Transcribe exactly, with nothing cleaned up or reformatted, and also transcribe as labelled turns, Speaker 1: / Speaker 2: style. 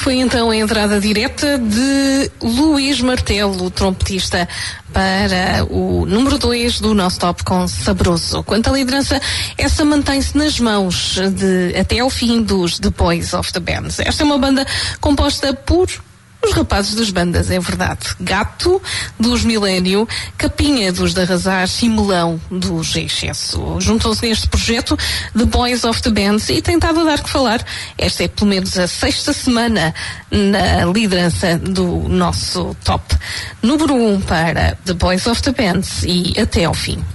Speaker 1: foi então a entrada direta de Luís Martelo, trompetista, para o número dois do nosso top com Sabroso. Quanto à liderança, essa mantém-se nas mãos de, até ao fim dos The Boys of the Bands. Esta é uma banda composta por os rapazes das bandas, é verdade. Gato, dos Milênio, Capinha, dos de Arrasar e Melão, dos Excesso. Juntam-se neste projeto The Boys of the Bands e tem estado a dar que falar. Esta é pelo menos a sexta semana na liderança do nosso top. Número um para The Boys of the Bands e até ao fim.